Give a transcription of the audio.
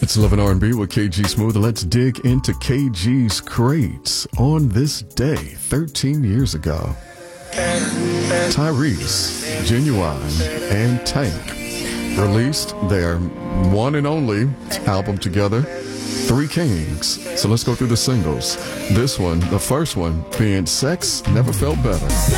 It's Love and R&B with KG Smooth. Let's dig into KG's crates on this day 13 years ago. Tyrese, Genuine, and Tank released their one and only album together, Three Kings. So let's go through the singles. This one, the first one, being Sex Never Felt Better.